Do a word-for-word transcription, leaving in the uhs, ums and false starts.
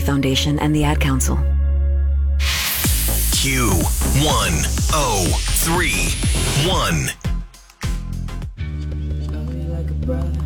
Foundation and the Ad Council. Q one oh three one. Love you like a brother.